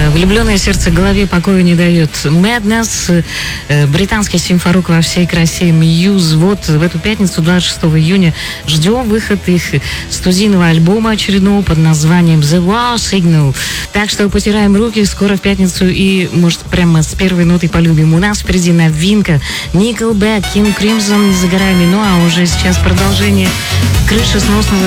Влюбленное сердце голове покоя не дает. Madness, британский симфорук во всей красе, Muse. Вот в эту пятницу, 26 июня, ждем выход их студийного альбома очередного под названием The Wow Signal. Так что потираем руки, скоро в пятницу и, может, прямо с первой ноты полюбим. У нас впереди новинка Nickelback, King Crimson не за горами, ну а уже сейчас продолжение крышесносного